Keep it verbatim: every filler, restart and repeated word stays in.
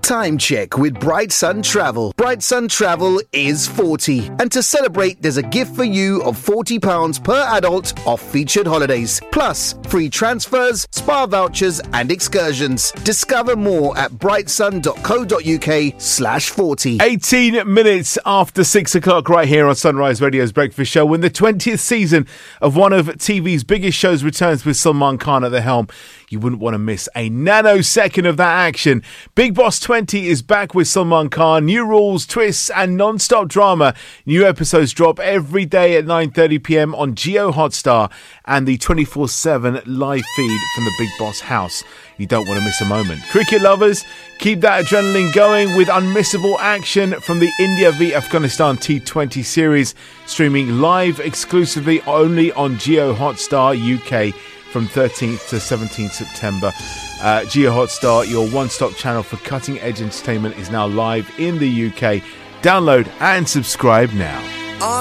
Time check with Bright Sun Travel. Bright Sun Travel is forty. And to celebrate, there's a gift for you of forty pounds per adult off featured holidays. Plus, free transfers, spa vouchers and excursions. Discover more at brightsun.co.uk slash 40. eighteen minutes after six o'clock right here on Sunrise Radio's Breakfast Show, when the twentieth season of one of T V's biggest shows returns with Salman Khan at the helm. You wouldn't want to miss a nanosecond of that action. Bigg Boss twenty is back with Salman Khan. New rules, twists and non-stop drama. New episodes drop every day at nine thirty p.m. on Geo Hotstar and the twenty-four seven live feed from the Bigg Boss house. You don't want to miss a moment. Cricket lovers, keep that adrenaline going with unmissable action from the India v Afghanistan T twenty series, streaming live exclusively only on Geo Hotstar U K from thirteenth to seventeenth September. Uh, Geo Hotstar, your one-stop channel for cutting-edge entertainment, is now live in the U K. Download and subscribe now.